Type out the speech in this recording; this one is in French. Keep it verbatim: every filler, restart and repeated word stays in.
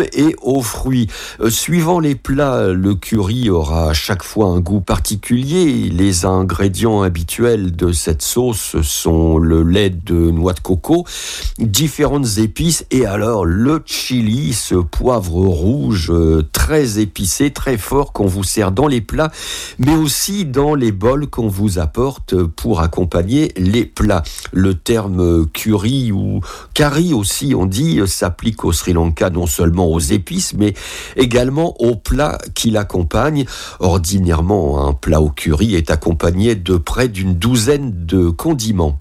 légumes et aux fruits. Euh, suivant les plats, le curry aura à chaque fois un goût particulier. Les ingrédients habituels de cette sauce sont le lait de noix de coco, différentes épices et alors le chili, ce poivre rouge euh, très épicé, très fort qu'on vous sert dans les plats, mais aussi dans les bols qu'on vous apporte pour accompagner les plats. Le terme curry ou curry aussi, on dit, s'applique au Sri Lanka non seulement aux épices, mais également aux plats qui l'accompagnent. Ordinairement, un plat au curry est accompagné de près d'une douzaine de condiments.